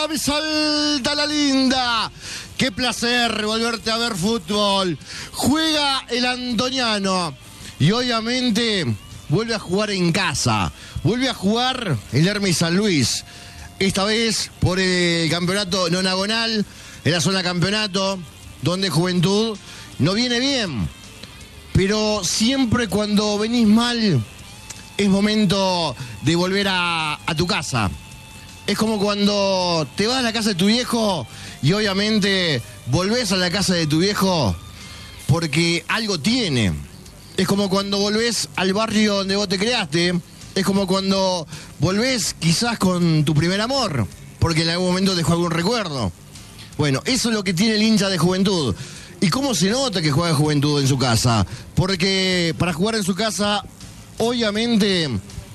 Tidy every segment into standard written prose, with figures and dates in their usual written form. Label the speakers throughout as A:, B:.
A: me salta la linda. Qué placer volverte a ver fútbol. Juega el Antoniano y obviamente vuelve a jugar en casa. Vuelve a jugar el Hermes San Luis. Esta vez por el campeonato nonagonal, en la zona campeonato, donde Juventud no viene bien. Pero siempre cuando venís mal, es momento de volver a tu casa. Es como cuando te vas a la casa de tu viejo y obviamente volvés a la casa de tu viejo porque algo tiene. Es como cuando volvés al barrio donde vos te creaste. Es como cuando volvés quizás con tu primer amor, porque en algún momento dejó algún recuerdo. Bueno, eso es lo que tiene el hincha de Juventud. ¿Y cómo se nota que juega Juventud en su casa? Porque para jugar en su casa, obviamente,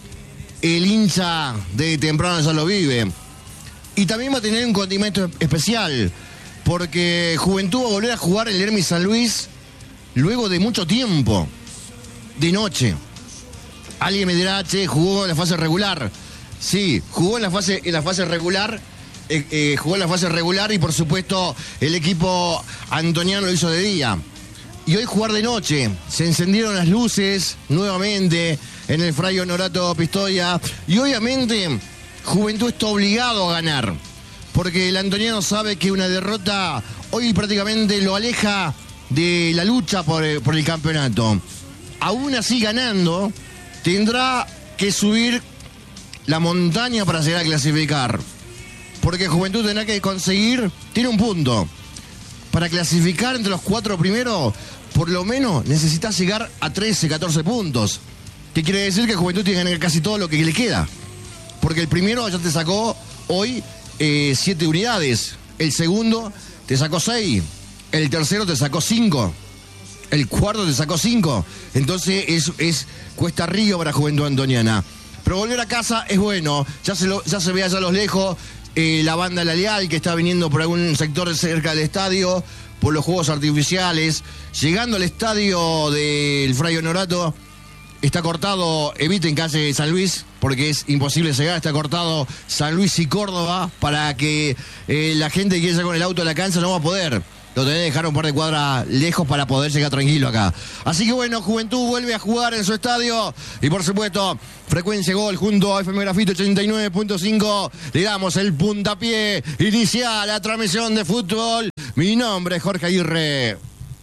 A: el hincha de temprano ya lo vive. Y también va a tener un condimento especial, porque Juventud va a volver a jugar el Hermes San Luis luego de mucho tiempo, de noche. Alguien me dirá, che, jugó en la fase regular. Sí, jugó en la fase regular. Jugó en la fase regular y por supuesto el equipo antoniano lo hizo de día. Y hoy jugar de noche. Se encendieron las luces nuevamente en el Fray Honorato Pistoia. Y obviamente Juventud está obligado a ganar. Porque el antoniano sabe que una derrota hoy prácticamente lo aleja de la lucha por el campeonato. Aún así ganando, tendrá que subir la montaña para llegar a clasificar. Porque Juventud tendrá que conseguir, tiene un punto. Para clasificar entre los 4 primeros, por lo menos necesita llegar a 13, 14 puntos. ¿Qué quiere decir? Que Juventud tiene que ganar casi todo lo que le queda. Porque el primero ya te sacó hoy 7 unidades. El segundo te sacó 6. El tercero te sacó 5. El cuarto te sacó 5. Entonces es cuesta arriba para Juventud Antoniana. Pero volver a casa es bueno. Ya se ve allá a los lejos la banda La Leal, que está viniendo por algún sector cerca del estadio, por los juegos artificiales. Llegando al estadio del Fray Honorato, está cortado, eviten calle San Luis, porque es imposible llegar. Está cortado San Luis y Córdoba, para que la gente que quiere llegar con el auto a la cancha no va a poder. Lo tenés que dejar un par de cuadras lejos para poder llegar tranquilo acá. Así que bueno, Juventud vuelve a jugar en su estadio. Y por supuesto, Frecuencia Gol junto a FM Grafito 89.5. Le damos el puntapié inicial a la transmisión de fútbol. Mi nombre es Jorge Aguirre.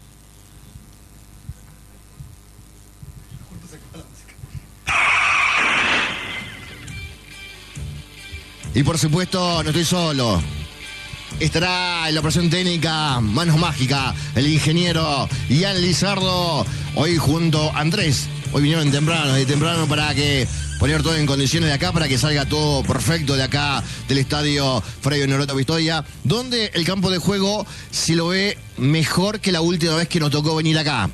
A: Y por supuesto, no estoy solo. Estará en la operación técnica, manos mágica, el ingeniero Ian Lizardo. Hoy junto a Andrés. Hoy vinieron de temprano para que poner todo en condiciones de acá, para que salga todo perfecto de acá, del estadio Fray Honorato Pistoia, donde el campo de juego se lo ve mejor que la última vez que nos tocó venir acá.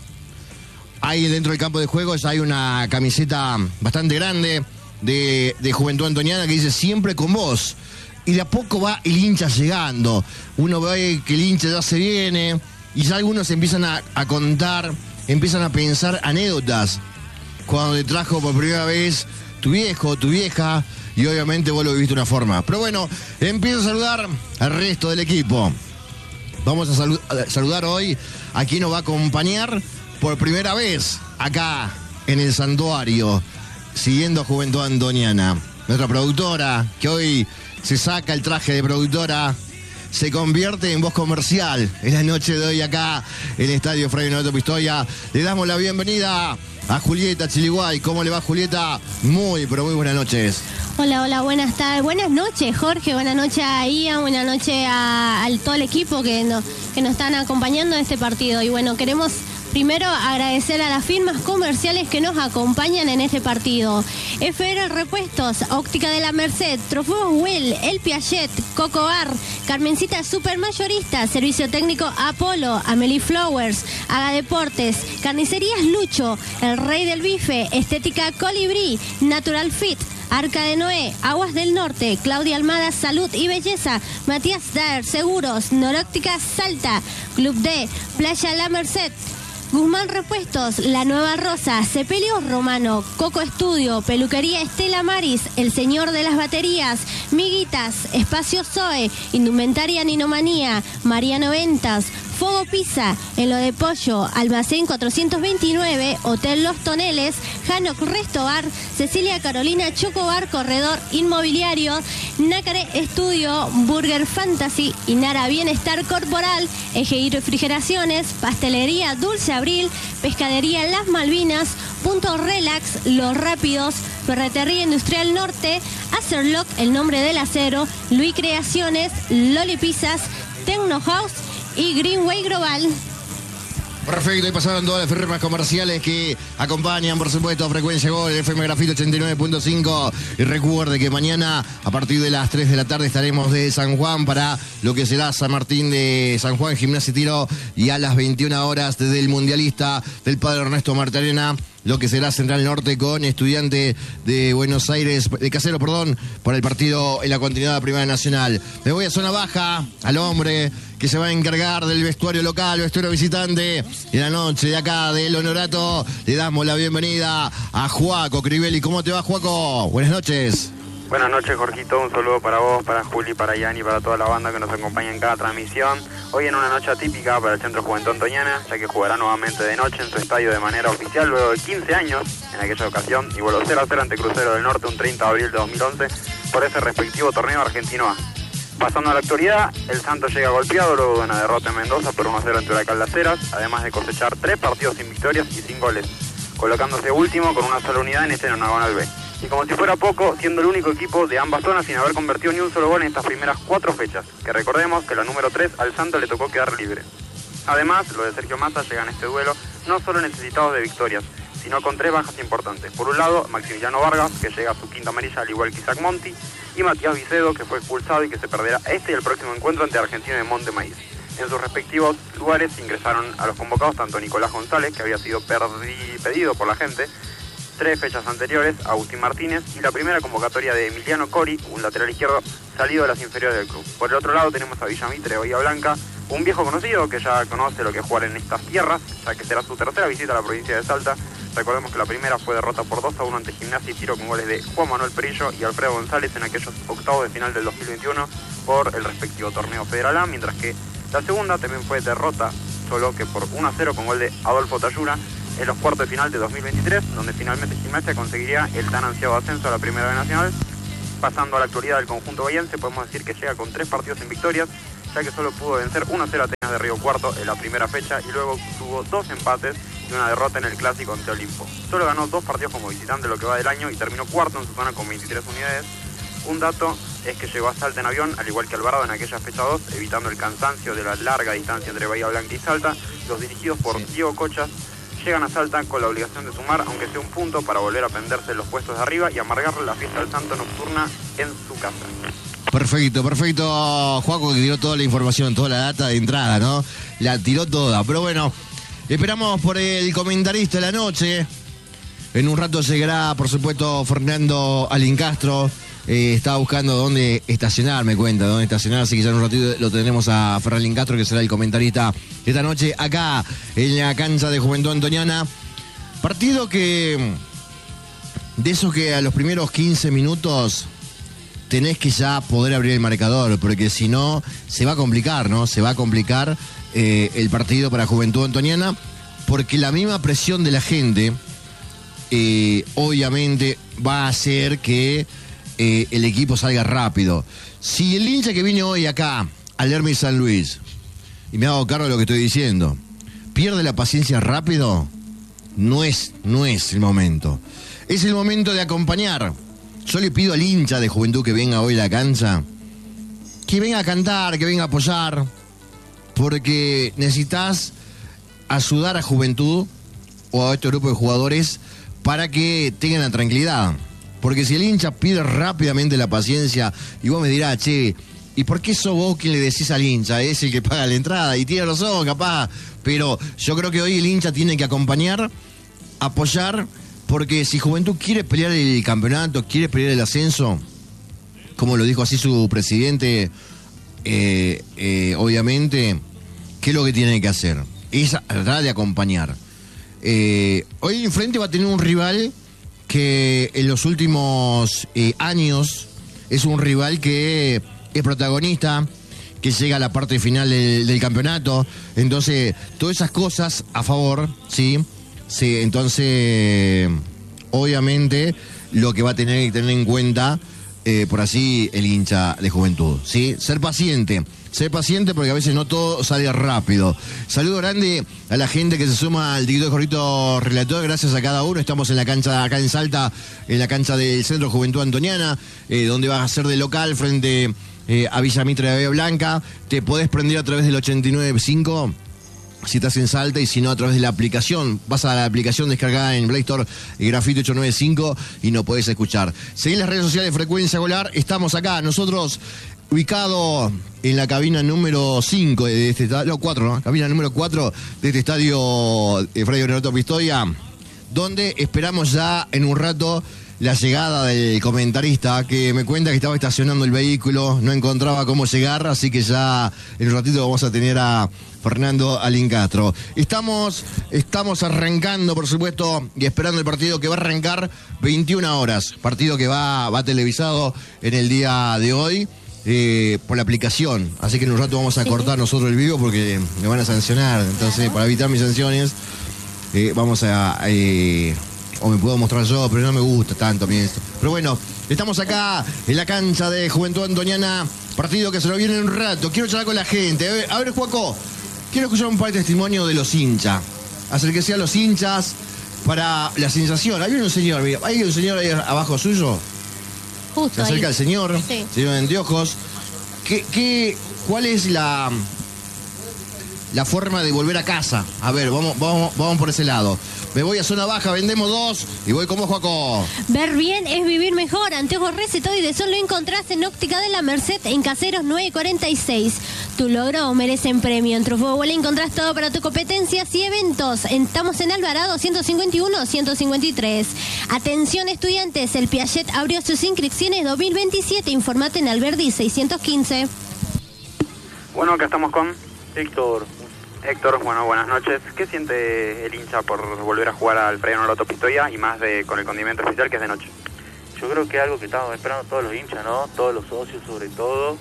A: Ahí dentro del campo de juego hay una camiseta bastante grande de Juventud Antoniana que dice siempre con vos. Y de a poco va el hincha llegando. Uno ve que el hincha ya se viene y ya algunos empiezan a contar, empiezan a pensar anécdotas. Cuando te trajo por primera vez tu viejo, tu vieja, y obviamente vos lo viviste de una forma. Pero bueno, empiezo a saludar al resto del equipo. Vamos a saludar hoy a quien nos va a acompañar por primera vez acá en el santuario, siguiendo a Juventud Antoniana. Nuestra productora, que hoy se saca el traje de productora, se convierte en voz comercial en la noche de hoy acá en el estadio Fray Honorato Pistoia. Le damos la bienvenida a Julieta Chiliguay. ¿Cómo le va, Julieta? Muy, pero muy buenas noches.
B: Hola, buenas tardes. Buenas noches, Jorge. Buenas noches a Ian. Buenas noches a todo el equipo que nos están acompañando en este partido. Y bueno, queremos primero agradecer a las firmas comerciales que nos acompañan en este partido. FR Repuestos, Óptica de la Merced, Trofeos Will, El Piaget, Coco Bar, Carmencita Supermayorista, Servicio Técnico Apolo, Amelie Flowers, Haga Deportes, Carnicerías Lucho, El Rey del Bife, Estética Colibrí, Natural Fit, Arca de Noé, Aguas del Norte, Claudia Almada, Salud y Belleza, Matías Daer, Seguros, Noróptica Salta, Club D, Playa La Merced, Guzmán Repuestos, La Nueva Rosa, Sepelios Romano, Coco Estudio, Peluquería Estela Maris, El Señor de las Baterías, Miguitas, Espacio Zoe, Indumentaria Ninomanía, Mariano Ventas, Fuego Pizza, En lo de Pollo, Almacén 429, Hotel Los Toneles, Hanok Resto Bar, Cecilia Carolina Choco Bar, Corredor Inmobiliario, Nácare Estudio, Burger Fantasy, Inara Bienestar Corporal, Eje y Refrigeraciones, Pastelería Dulce Abril, Pescadería Las Malvinas, Punto Relax, Los Rápidos, Ferretería Industrial Norte, Acerlock, El Nombre del Acero, Luis Creaciones, Loli Pizzas, Tecno House y Greenway Global.
A: Perfecto, y pasaron todas las firmas comerciales que acompañan, por supuesto, a Frecuencia Gol, FM Grafito 89.5. Y recuerde que mañana, a partir de las 3 de la tarde, estaremos de San Juan para lo que será San Martín de San Juan, Gimnasia y Tiro. Y a las 21 horas, desde el Mundialista del Padre Ernesto Martarena, lo que será Central Norte con Estudiante de Buenos Aires, de Casero, perdón, por el partido en la continuidad de la Primera Nacional. Me voy a zona baja, al hombre que se va a encargar del vestuario local, vestuario visitante. Y en la noche de acá del Honorato le damos la bienvenida a Juaco Crivelli. ¿Cómo te va, Juaco? Buenas noches.
C: Buenas noches, Jorgito. Un saludo para vos, para Juli, para Yanni, para toda la banda que nos acompaña en cada transmisión. Hoy en una noche atípica para el Centro Juventud Antoniana, ya que jugará nuevamente de noche en su estadio de manera oficial luego de 15 años en aquella ocasión y volvió 0-0 ante Crucero del Norte un 30 de abril de 2011 por ese respectivo torneo argentino A. Pasando a la actualidad, el Santos llega golpeado luego de una derrota en Mendoza por 1-0 ante Huracán Las Heras, además de cosechar 3 partidos sin victorias y sin goles, colocándose último con una sola unidad en este nonagonal B. Y como si fuera poco, siendo el único equipo de ambas zonas sin haber convertido ni un solo gol en estas primeras 4 fechas, que recordemos que la número 3 al Santos le tocó quedar libre. Además, los de Sergio Massa llegan a este duelo no solo necesitados de victorias, sino con 3 bajas importantes. Por un lado, Maximiliano Vargas, que llega a su quinta amarilla al igual que Isaac Monti, y Matías Vicedo, que fue expulsado y que se perderá este y el próximo encuentro ante Argentina de Monte Maíz. En sus respectivos lugares ingresaron a los convocados tanto Nicolás González, que había sido pedido por la gente 3 fechas anteriores, Agustín Martínez, y la primera convocatoria de Emiliano Cori, un lateral izquierdo salido de las inferiores del club. Por el otro lado tenemos a Villamitre, Bahía Blanca, un viejo conocido que ya conoce lo que es jugar en estas tierras, ya que será su tercera visita a la provincia de Salta. Recordemos que la primera fue derrota por 2-1 ante Gimnasia y Tiro con goles de Juan Manuel Perillo y Alfredo González en aquellos octavos de final del 2021 por el respectivo torneo Federal A, mientras que la segunda también fue derrota, solo que por 1-0 con gol de Adolfo Tayura en los cuartos de final de 2023, donde finalmente Gimnasia conseguiría el tan ansiado ascenso a la Primera B Nacional. Pasando a la actualidad del conjunto bahiense, podemos decir que llega con 3 partidos sin victorias, ya que solo pudo vencer 1-0 a Atenas de Río Cuarto en la primera fecha y luego tuvo 2 empates y una derrota en el clásico ante Olimpo. Solo ganó 2 partidos como visitante lo que va del año y terminó cuarto en su zona con 23 unidades. Un dato es que llegó a Salta en avión, al igual que Alvarado en aquella fecha 2, evitando el cansancio de la larga distancia entre Bahía Blanca y Salta. Los dirigidos por Diego Cochas llegan a Salta con la obligación de sumar, aunque sea un punto, para volver a prenderse en los puestos de arriba y amargarle la fiesta del Santo nocturna en su casa.
A: Perfecto, perfecto, Juaco, que tiró toda la información, toda la data de entrada, ¿no? La tiró toda, pero bueno, esperamos por el comentarista de la noche. En un rato llegará, por supuesto, Fernando Alincastro. Estaba buscando dónde estacionar, me cuenta, dónde estacionar, así que ya en un ratito lo tenemos a Fernando Alincastro, que será el comentarista esta noche acá en la cancha de Juventud Antoniana. Partido que, de eso que a los primeros 15 minutos tenés que ya poder abrir el marcador, porque si no se va a complicar, ¿no? Se va a complicar el partido para Juventud Antoniana, porque la misma presión de la gente obviamente va a hacer que el equipo salga rápido. Si el hincha que viene hoy acá al Hermes San Luis, y me hago cargo de lo que estoy diciendo, pierde la paciencia rápido, no es el momento. Es el momento de acompañar. Yo le pido al hincha de Juventud que venga hoy a la cancha, que venga a cantar, que venga a apoyar, porque necesitas ayudar a Juventud o a este grupo de jugadores para que tengan la tranquilidad. Porque si el hincha pide rápidamente la paciencia, y vos me dirás, che, ¿y por qué sos vos quien le decís al hincha? Es el que paga la entrada, y tiene razón, capaz. Pero yo creo que hoy el hincha tiene que acompañar, apoyar, porque si Juventud quiere pelear el campeonato, quiere pelear el ascenso, como lo dijo así su presidente, obviamente, ¿qué es lo que tiene que hacer? Es tratar de acompañar. Hoy enfrente va a tener un rival que en los últimos años es un rival que es protagonista, que llega a la parte final del campeonato. Entonces, todas esas cosas a favor, ¿sí? Sí, entonces, obviamente, lo que va a tener que tener en cuenta, por así, el hincha de Juventud, ¿sí? Ser paciente porque a veces no todo sale rápido. Saludo grande a la gente que se suma al TikTok Jorrito Relator, gracias a cada uno. Estamos en la cancha acá en Salta, en la cancha del Centro Juventud Antoniana, donde vas a ser de local frente a Villa Mitre de Bahía Blanca. Te podés prender a través del 89.5 si estás en Salta, y si no, a través de la aplicación. Vas a la aplicación descargada en Play Store, Grafito 895, y nos podés escuchar. Seguí las redes sociales Frecuencia Golar. Estamos acá, nosotros, ubicado en la cabina número 5 de este estadio, no, 4, ¿no? Cabina número 4 de este estadio Fray Renato Pistoia, donde esperamos ya en un rato la llegada del comentarista, que me cuenta que estaba estacionando el vehículo, no encontraba cómo llegar, así que ya en un ratito vamos a tener a Fernando Alincastro. Estamos arrancando, por supuesto, y esperando el partido que va a arrancar 21 horas. Partido que va televisado en el día de hoy por la aplicación. Así que en un rato vamos a cortar nosotros el vivo porque me van a sancionar. Entonces, para evitar mis sanciones, vamos a... o me puedo mostrar yo, pero no me gusta tanto a mí esto. Pero bueno, estamos acá en la cancha de Juventud Antoniana, partido que se lo viene en un rato. Quiero charlar con la gente. A ver, Juaco, quiero escuchar un par de testimonios de los hinchas. Acérquese a los hinchas para la sensación. Hay un señor ahí abajo suyo.
B: Justo
A: se acerca
B: ahí.
A: el señor,
B: sí.
A: Señor de anteojos. ¿Cuál es la forma de volver a casa? A ver, vamos por ese lado. Me voy a zona baja, vendemos 2 y voy como Joaco.
B: Ver bien es vivir mejor. Anteojos recetados y de sol lo encontrás en Óptica de la Merced, en Caseros 946. Tu logro merecen premio. En Trufóbol encontrás todo para tus competencias y eventos. Estamos en Alvarado 151-153. Atención estudiantes, el Piaget abrió sus inscripciones 2027. Informate en Alberdi 615.
C: Bueno, acá estamos con Héctor, bueno, buenas noches. ¿Qué siente el hincha por volver a jugar al Fray Renato Pistoia y más con el condimento especial que es de noche?
D: Yo creo que es algo que estamos esperando todos los hinchas, ¿no? Todos los socios sobre todo.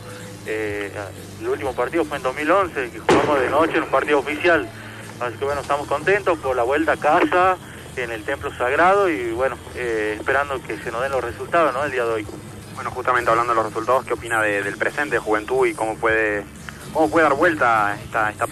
D: El último partido fue en 2011, que jugamos de noche en un partido oficial. Así que bueno, estamos contentos por la vuelta a casa, en el templo sagrado y bueno, esperando que se nos den los resultados, ¿no? El día de hoy.
C: Bueno, justamente hablando de los resultados, ¿qué opina del presente de Juventud y cómo puede dar vuelta esta